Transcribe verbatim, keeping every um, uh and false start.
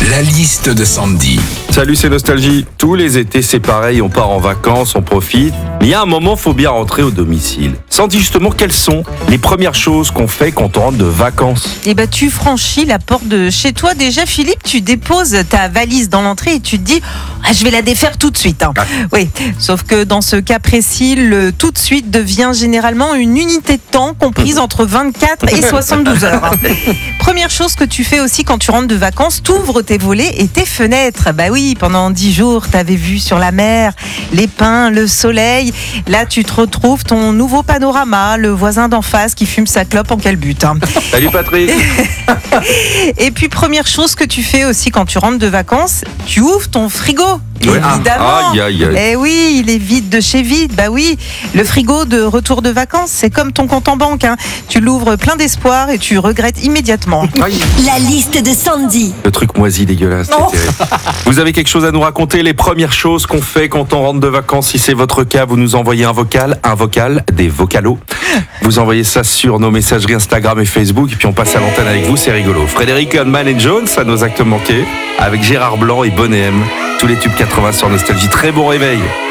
La liste de Sandy. Salut, c'est Nostalgie. Tous les étés, c'est pareil, on part en vacances, on profite. Mais il y a un moment, faut bien rentrer au domicile. Sandy, justement, quelles sont les premières choses qu'on fait quand on rentre de vacances? Eh ben, tu franchis la porte de chez toi. Déjà, Philippe, tu déposes ta valise dans l'entrée et tu te dis ah, je vais la défaire tout de suite. Hein. Ah. Oui, sauf que dans ce cas précis, le tout de suite devient généralement une unité de temps comprise entre vingt-quatre et soixante-douze heures. Hein. Première chose que tu fais aussi quand tu rentres de vacances, t'ouvres tes volets et tes fenêtres. Bah oui, pendant dix jours, t'avais vu sur la mer, les pins, le soleil. Là, tu te retrouves ton nouveau panorama, le voisin d'en face qui fume sa clope en calbute. Hein. Salut Patrick. Et puis, première chose que tu fais aussi quand tu rentres de vacances, tu ouvres ton frigo. Ouais. Évidemment. Aïe, aïe, aïe. Eh oui, il est vide de chez vide. Bah oui, le frigo de retour de vacances, c'est comme ton compte en banque. Hein. Tu l'ouvres plein d'espoir et tu regrettes immédiatement. Aïe. La liste de Sandy. Le truc moisi dégueulasse. Oh. C'est terrible. Vous avez quelque chose à nous raconter? Les premières choses qu'on fait quand on rentre de vacances, si c'est votre cas, vous nous envoyez un vocal, un vocal, des vocalos. Vous envoyez ça sur nos messageries Instagram et Facebook et puis on passe à l'antenne avec vous, c'est rigolo. Frédéric Hunman et Jones, à nos actes manqués, avec Gérard Blanc et Bonnet M. Tous les tubes quatre-vingts sur Nostalgie. Très bon réveil.